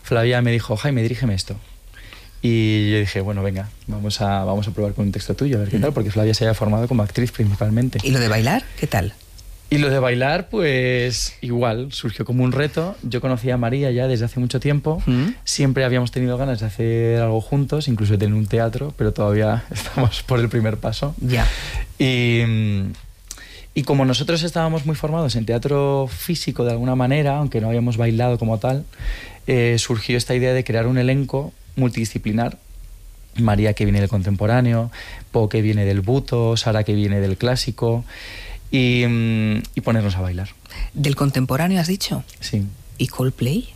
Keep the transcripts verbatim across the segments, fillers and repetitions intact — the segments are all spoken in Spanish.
Flavia me dijo, Jaime, dirígeme esto. Y yo dije, bueno, venga, vamos a, vamos a probar con un texto tuyo, a ver qué tal, porque Flavia se había formado como actriz principalmente. ¿Y lo de bailar? ¿Qué tal? Y lo de bailar, pues igual, surgió como un reto. Yo conocía a María ya desde hace mucho tiempo. ¿Mm? Siempre habíamos tenido ganas de hacer algo juntos, incluso de tener un teatro, pero todavía estamos por el primer paso. Ya. Y, y como nosotros estábamos muy formados en teatro físico de alguna manera, aunque no habíamos bailado como tal, eh, surgió esta idea de crear un elenco multidisciplinar. María, que viene del contemporáneo, Po, que viene del buto, Sara, que viene del clásico... Y, y ponernos a bailar. ¿Del contemporáneo has dicho? Sí. ¿Y Coldplay?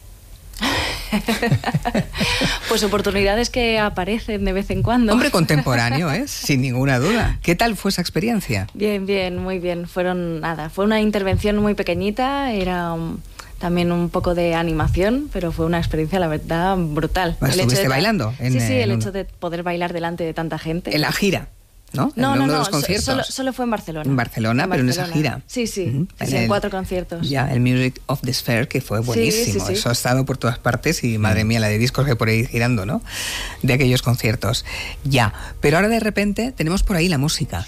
Pues oportunidades que aparecen de vez en cuando. Hombre, contemporáneo, ¿eh? Sin ninguna duda. ¿Qué tal fue esa experiencia? Bien, bien, muy bien. Fueron, nada, fue una intervención muy pequeñita, era um, también un poco de animación, pero fue una experiencia, la verdad, brutal. ¿Estuviste de, bailando? En, sí, sí, el en hecho un... de poder bailar delante de tanta gente. ¿En la gira? ¿No? No, ¿En no, uno no, de los conciertos? Solo, solo fue en Barcelona. En Barcelona, en pero Barcelona. En esa gira. Sí, sí, uh-huh. sí, sí en, en el, cuatro conciertos. Ya, el Music of the Sphere, que fue buenísimo. Sí, sí, sí. Eso ha estado por todas partes y, madre mía, la de discos que por ahí girando, ¿no? De aquellos conciertos. Ya, pero ahora de repente tenemos por ahí la música.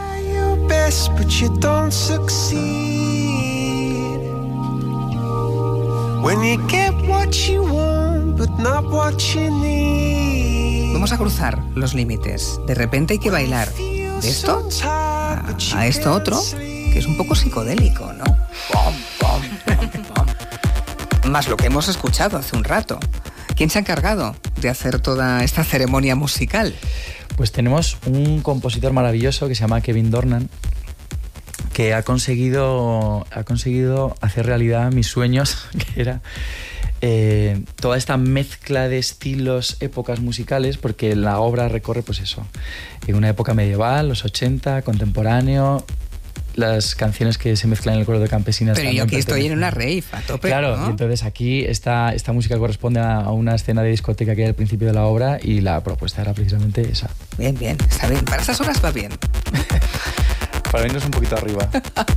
Vamos a cruzar los límites. De repente hay que bailar de esto a, a esto otro, que es un poco psicodélico, ¿no? Pom, pom, pom, pom. Más lo que hemos escuchado hace un rato. ¿Quién se ha encargado de hacer toda esta ceremonia musical? Pues tenemos un compositor maravilloso que se llama Kevin Dornan, que ha conseguido, ha conseguido hacer realidad mis sueños, que era... Eh, toda esta mezcla de estilos, épocas musicales, porque la obra recorre, pues eso, en una época medieval, los ochenta, contemporáneo, las canciones que se mezclan en el coro de campesinas. Pero yo aquí estoy en una rave, a tope, claro, ¿no? Y entonces aquí esta, esta música corresponde a una escena de discoteca que hay al principio de la obra y la propuesta era precisamente esa. Bien, bien, está bien. Para esas horas va bien. Para venirnos un poquito arriba.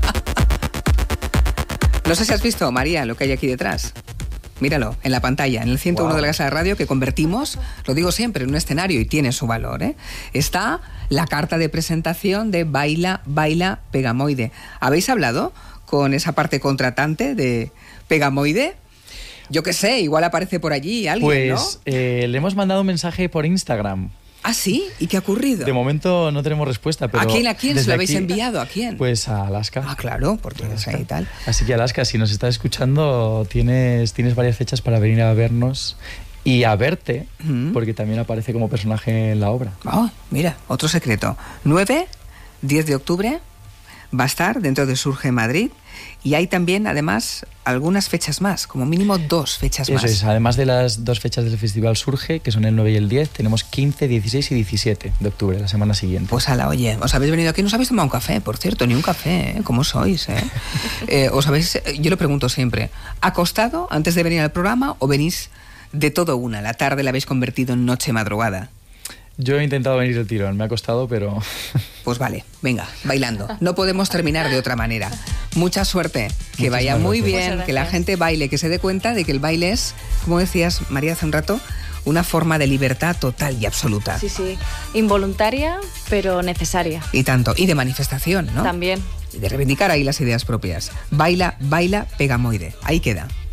No sé si has visto, María, lo que hay aquí detrás. Míralo, en la pantalla, en el ciento uno wow. de la Casa de Radio, que convertimos, lo digo siempre, en un escenario y tiene su valor, ¿eh? Está la carta de presentación de Baila, Baila, Pegamoide. ¿Habéis hablado con esa parte contratante de Pegamoide? Yo qué sé, igual aparece por allí alguien, pues, ¿no? Pues eh, le hemos mandado un mensaje por Instagram. ¿Ah, sí? ¿Y qué ha ocurrido? De momento no tenemos respuesta, pero... ¿A quién, a quién se lo habéis aquí, enviado? ¿A quién? Pues a Alaska. Ah, claro, porque Alaska y tal. Así que Alaska, si nos estás escuchando, tienes, tienes varias fechas para venir a vernos y a verte, mm. porque también aparece como personaje en la obra. Oh, mira, otro secreto. nueve, diez de octubre va a estar dentro de Surge Madrid y hay también, además, algunas fechas más, como mínimo dos fechas Eso más. Eso es, además de las dos fechas del Festival Surge, que son el nueve y el diez, tenemos quince, dieciséis y diecisiete de octubre, la semana siguiente. Pues ala, oye, os habéis venido aquí, no os habéis tomado un café, por cierto, ni un café, ¿eh? ¿Cómo sois, eh? eh os habéis, yo lo pregunto siempre, ¿acostado antes de venir al programa o venís de todo una? La tarde la habéis convertido en noche madrugada. Yo he intentado venir del tirón, me ha costado, pero... Pues vale, venga, bailando. No podemos terminar de otra manera. Mucha suerte, que Muchas vaya muy gracias. bien, que la gente baile, que se dé cuenta de que el baile es, como decías, María, hace un rato, una forma de libertad total y absoluta. Sí, sí, involuntaria, pero necesaria. Y tanto, y de manifestación, ¿no? También. Y de reivindicar ahí las ideas propias. Baila, baila, Pegamoide. Ahí queda.